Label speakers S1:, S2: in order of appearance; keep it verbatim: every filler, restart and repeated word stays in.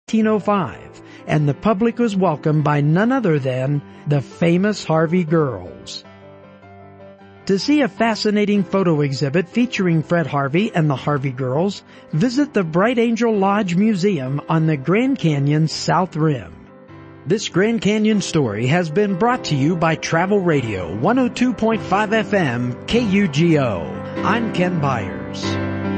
S1: nineteen oh five, and the public was welcomed by none other than the famous Harvey Girls. To see a fascinating photo exhibit featuring Fred Harvey and the Harvey Girls, visit the Bright Angel Lodge Museum on the Grand Canyon South Rim. This Grand Canyon story has been brought to you by Travel Radio one oh two point five F M K U G O. I'm Ken Byers.